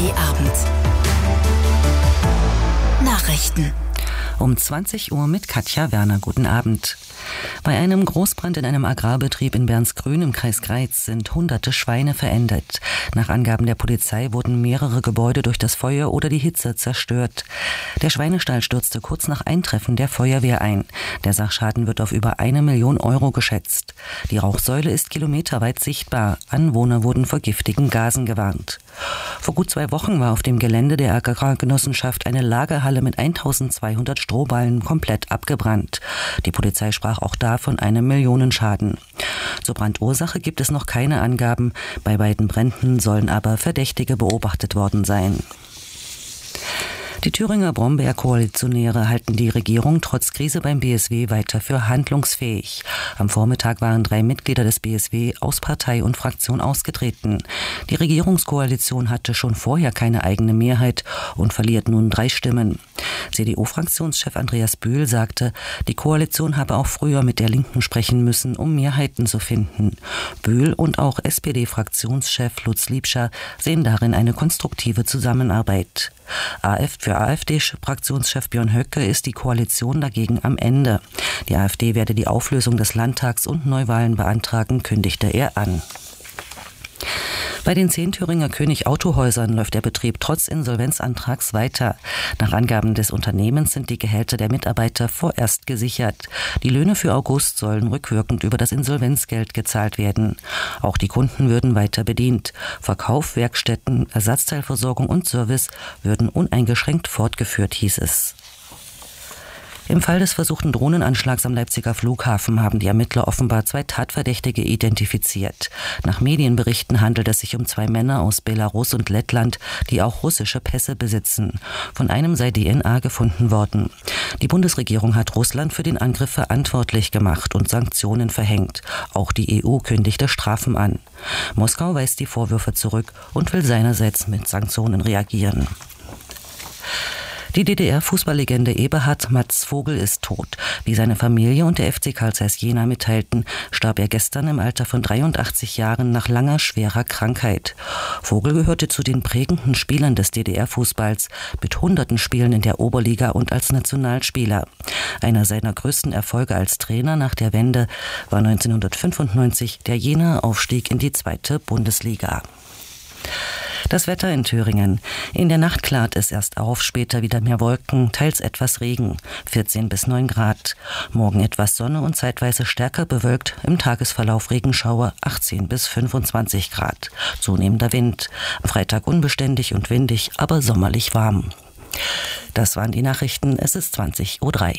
ARD-Abend. Nachrichten. Um 20 Uhr mit Katja Werner. Guten Abend. Bei einem Großbrand in einem Agrarbetrieb in Bernsgrün im Kreis Greiz sind hunderte Schweine verendet. Nach Angaben der Polizei wurden mehrere Gebäude durch das Feuer oder die Hitze zerstört. Der Schweinestall stürzte kurz nach Eintreffen der Feuerwehr ein. Der Sachschaden wird auf über 1 Million Euro geschätzt. Die Rauchsäule ist kilometerweit sichtbar. Anwohner wurden vor giftigen Gasen gewarnt. Vor gut 2 Wochen war auf dem Gelände der Agrargenossenschaft eine Lagerhalle mit 1200 Strohballen komplett abgebrannt. Die Polizei sprach auch da von einem Millionenschaden. Zur Brandursache gibt es noch keine Angaben. Bei beiden Bränden sollen aber Verdächtige beobachtet worden sein. Die Thüringer Brombeer-Koalitionäre halten die Regierung trotz Krise beim BSW weiter für handlungsfähig. Am Vormittag waren 3 Mitglieder des BSW aus Partei und Fraktion ausgetreten. Die Regierungskoalition hatte schon vorher keine eigene Mehrheit und verliert nun 3 Stimmen. CDU-Fraktionschef Andreas Bühl sagte, die Koalition habe auch früher mit der Linken sprechen müssen, um Mehrheiten zu finden. Bühl und auch SPD-Fraktionschef Lutz Liebscher sehen darin eine konstruktive Zusammenarbeit. Für AfD-Fraktionschef Björn Höcke ist die Koalition dagegen am Ende. Die AfD werde die Auflösung des Landtags und Neuwahlen beantragen, kündigte er an. Bei den 10 Thüringer König Autohäusern läuft der Betrieb trotz Insolvenzantrags weiter. Nach Angaben des Unternehmens sind die Gehälter der Mitarbeiter vorerst gesichert. Die Löhne für August sollen rückwirkend über das Insolvenzgeld gezahlt werden. Auch die Kunden würden weiter bedient. Verkauf, Werkstätten, Ersatzteilversorgung und Service würden uneingeschränkt fortgeführt, hieß es. Im Fall des versuchten Drohnenanschlags am Leipziger Flughafen haben die Ermittler offenbar 2 Tatverdächtige identifiziert. Nach Medienberichten handelt es sich um 2 Männer aus Belarus und Lettland, die auch russische Pässe besitzen. Von einem sei DNA gefunden worden. Die Bundesregierung hat Russland für den Angriff verantwortlich gemacht und Sanktionen verhängt. Auch die EU kündigte Strafen an. Moskau weist die Vorwürfe zurück und will seinerseits mit Sanktionen reagieren. Die DDR-Fußballlegende Eberhard Matz Vogel ist tot. Wie seine Familie und der FC Carl Zeiss Jena mitteilten, starb er gestern im Alter von 83 Jahren nach langer, schwerer Krankheit. Vogel gehörte zu den prägenden Spielern des DDR-Fußballs mit hunderten Spielen in der Oberliga und als Nationalspieler. Einer seiner größten Erfolge als Trainer nach der Wende war 1995 der Jenaer Aufstieg in die 2. Bundesliga. Das Wetter in Thüringen. In der Nacht klart es erst auf, später wieder mehr Wolken, teils etwas Regen, 14 bis 9 Grad. Morgen etwas Sonne und zeitweise stärker bewölkt, im Tagesverlauf Regenschauer, 18 bis 25 Grad. Zunehmender Wind. Am Freitag unbeständig und windig, aber sommerlich warm. Das waren die Nachrichten. Es ist 20:03 Uhr.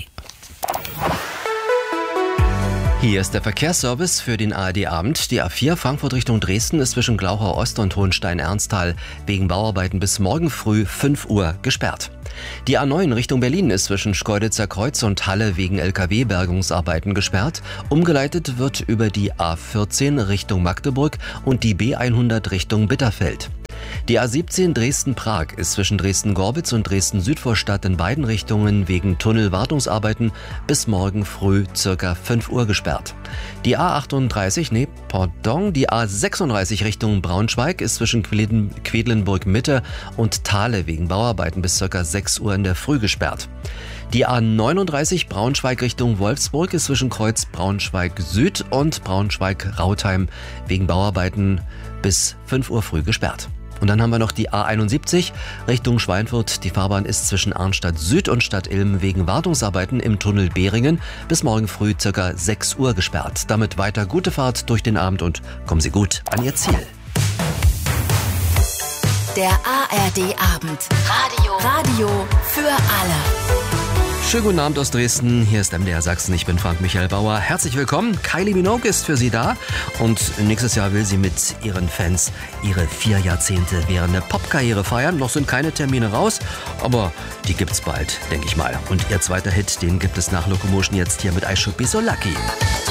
Hier ist der Verkehrsservice für den ARD-Abend. Die A4 Frankfurt Richtung Dresden ist zwischen Glauchau Ost und Hohenstein-Ernsthal wegen Bauarbeiten bis morgen früh 5 Uhr gesperrt. Die A9 Richtung Berlin ist zwischen Schkeuditzer Kreuz und Halle wegen LKW-Bergungsarbeiten gesperrt. Umgeleitet wird über die A14 Richtung Magdeburg und die B100 Richtung Bitterfeld. Die A17 Dresden-Prag ist zwischen Dresden-Gorbitz und Dresden-Südvorstadt in beiden Richtungen wegen Tunnelwartungsarbeiten bis morgen früh ca. 5 Uhr gesperrt. Die die A36 Richtung Braunschweig ist zwischen Quedlinburg-Mitte und Thale wegen Bauarbeiten bis ca. 6 Uhr in der Früh gesperrt. Die A39 Braunschweig Richtung Wolfsburg ist zwischen Kreuz Braunschweig Süd und Braunschweig-Rautheim wegen Bauarbeiten bis 5 Uhr früh gesperrt. Und dann haben wir noch die A71 Richtung Schweinfurt. Die Fahrbahn ist zwischen Arnstadt Süd und Stadt Ilm wegen Wartungsarbeiten im Tunnel Behringen bis morgen früh ca. 6 Uhr gesperrt. Damit weiter gute Fahrt durch den Abend und kommen Sie gut an Ihr Ziel. Der ARD-Abend. Radio für alle. Schönen guten Abend aus Dresden, hier ist MDR Sachsen, ich bin Frank-Michael Bauer. Herzlich willkommen, Kylie Minogue ist für Sie da und nächstes Jahr will sie mit ihren Fans ihre 4 Jahrzehnte währende Popkarriere feiern. Noch sind keine Termine raus, aber die gibt's bald, denke ich mal. Und ihr zweiter Hit, den gibt es nach Locomotion jetzt hier mit I Should Be So Lucky.